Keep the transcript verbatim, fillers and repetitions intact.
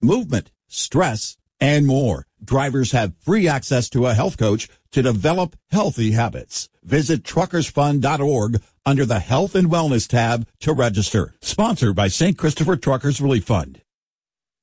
movement, stress, and more. Drivers have free access to a health coach to develop healthy habits. Visit truckers fund dot org under the Health and Wellness tab to register. Sponsored by Saint Christopher Truckers Relief Fund.